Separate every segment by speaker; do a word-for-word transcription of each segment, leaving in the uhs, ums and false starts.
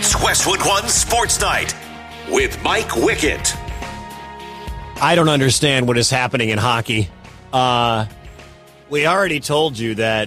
Speaker 1: It's Westwood One Sports Night with Mike Wickett.
Speaker 2: I don't understand what is happening in hockey. Uh, we already told you that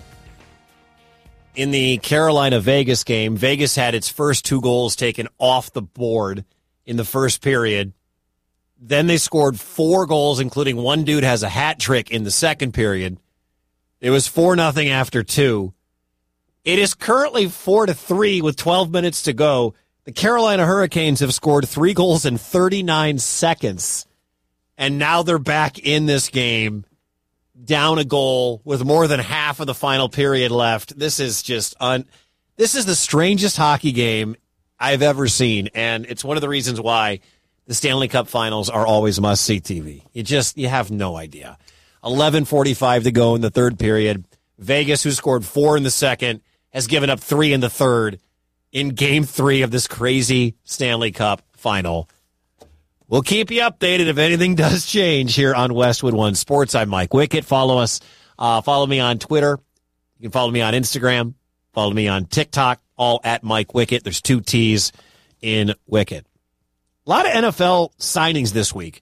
Speaker 2: in the Carolina-Vegas game, Vegas had its first two goals taken off the board in the first period. Then they scored four goals, including one dude has a hat trick in the second period. It was four nothing after two. It is currently four to three with twelve minutes to go. The Carolina Hurricanes have scored three goals in thirty-nine seconds. And now they're back in this game, down a goal with more than half of the final period left. This is just un. This is the strangest hockey game I've ever seen, and it's one of the reasons why the Stanley Cup Finals are always must-see T V. You just you have no idea. eleven forty-five to go in the third period. Vegas, who scored four in the second, has given up three in the third in Game Three of this crazy Stanley Cup Final. We'll keep you updated if anything does change here on Westwood One Sports. I'm Mike Wickett. Follow us. Uh, follow me on Twitter. You can follow me on Instagram. Follow me on TikTok, all at Mike Wickett. There's two T's in Wickett. A lot of N F L signings this week.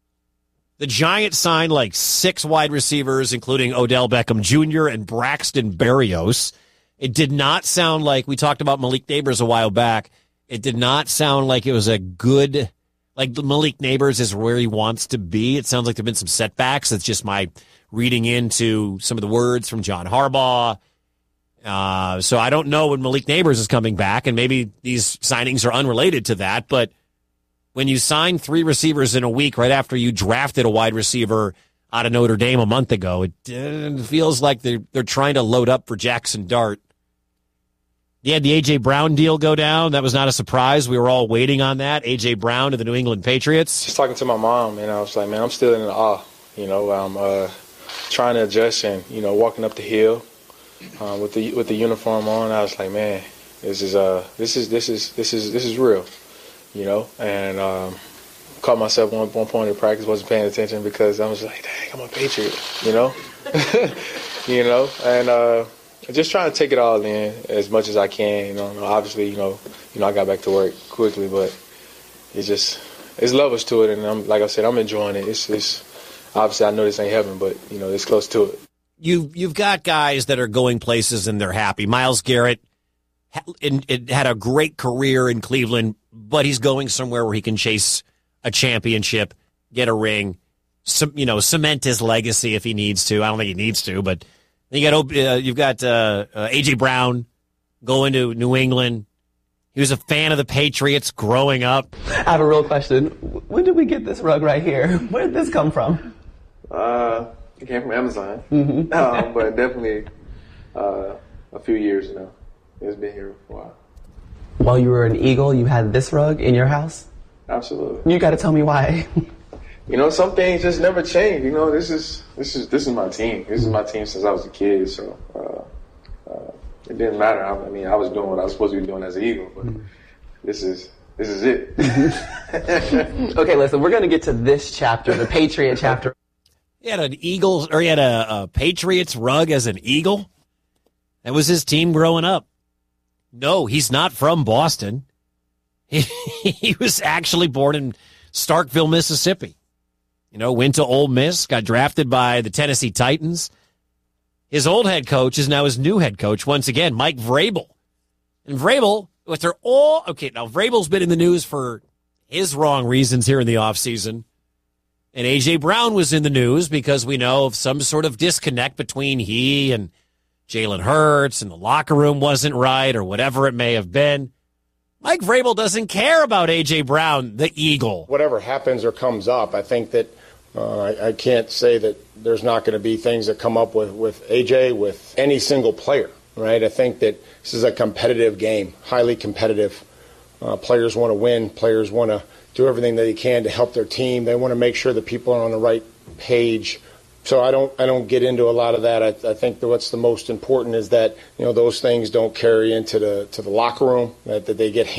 Speaker 2: The Giants signed like six wide receivers, including Odell Beckham Junior and Braxton Berrios. It did not sound like, we talked about Malik Nabers a while back, it did not sound like it was a good... Like Malik Nabers is where he wants to be. It sounds like there have been some setbacks. That's just my reading into some of the words from John Harbaugh. Uh, so I don't know when Malik Nabers is coming back, and maybe these signings are unrelated to that. But when you sign three receivers in a week right after you drafted a wide receiver out of Notre Dame a month ago, it uh, feels like they're, they're trying to load up for Jackson Dart. You had the A J. Brown deal go down. That was not a surprise. We were all waiting on that. A J. Brown to the New England Patriots.
Speaker 3: Just talking to my mom, and I was like, man, I'm still in awe. You know, I'm uh, trying to adjust and, you know, walking up the hill uh, with the with the uniform on. I was like, man, this is uh this is this is this is this is real. You know, and um, caught myself one one point in practice, wasn't paying attention because I was like, dang, I'm a Patriot. You know, you know, and. Uh, Just trying to take it all in as much as I can. You know, obviously, you know, you know, I got back to work quickly, but it's just there's levels to it, and I'm like I said, I'm enjoying it. It's, it's obviously I know this ain't heaven, but you know, it's close to it.
Speaker 2: You you've got guys that are going places and they're happy. Myles Garrett it had a great career in Cleveland, but he's going somewhere where he can chase a championship, get a ring, some, you know, cement his legacy if he needs to. I don't think he needs to, but. You got uh, you've got uh, uh, A J. Brown going to New England. He was a fan of the Patriots growing up.
Speaker 4: I have a real question. When did we get this rug right here? Where did this come from?
Speaker 3: Uh, it came from Amazon,
Speaker 4: mm-hmm.
Speaker 3: um, but definitely uh, a few years now. It's been here for a while.
Speaker 4: While you were an Eagle, you had this rug in your house?
Speaker 3: Absolutely.
Speaker 4: You got to tell me why.
Speaker 3: You know, some things just never change. You know, this is this is this is my team. This is my team since I was a kid. So uh, uh, it didn't matter. I, I mean, I was doing what I was supposed to be doing as an Eagle, but mm-hmm. this is this is it.
Speaker 4: Okay, listen, we're going to get to this chapter, the Patriot chapter.
Speaker 2: He had an Eagles, or he had a, a Patriots rug as an Eagle. That was his team growing up. No, he's not from Boston. He, he was actually born in Starkville, Mississippi. You know, went to Ole Miss, got drafted by the Tennessee Titans. His old head coach is now his new head coach, once again, Mike Vrabel. And Vrabel, with their all, okay, now Vrabel's been in the news for his wrong reasons here in the offseason. And A J. Brown was in the news because we know of some sort of disconnect between he and Jalen Hurts, and the locker room wasn't right, or whatever it may have been. Mike Vrabel doesn't care about A J. Brown, the Eagle.
Speaker 5: Whatever happens or comes up, I think that uh, I, I can't say that there's not going to be things that come up with, with A J, with any single player, right? I think that this is a competitive game, highly competitive. Uh, players want to win. Players want to do everything that they can to help their team. They want to make sure that people are on the right page. So I don't I don't get into a lot of that. I, I think that what's the most important is that, you know, those things don't carry into the to the locker room, that, that they get